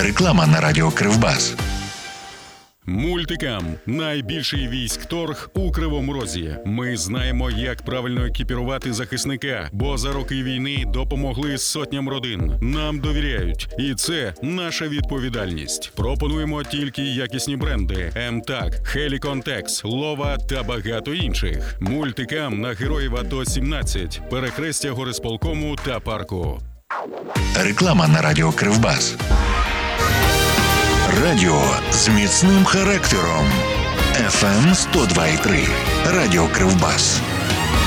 Реклама на радіо Кривбас. Мультикам – найбільший військторг у Кривому Розі. Ми знаємо, як правильно екіпірувати захисника, бо за роки війни допомогли сотням родин. Нам довіряють, і це наша відповідальність. Пропонуємо тільки якісні бренди МТАК, Хеліконтекс, Лова та багато інших. Мультикам на Героїв АТО 17, перехрестя горисполкому та парку. Реклама на радіо Кривбас. Радіо з міцним характером. FM 102,3. Радіо Кривбас.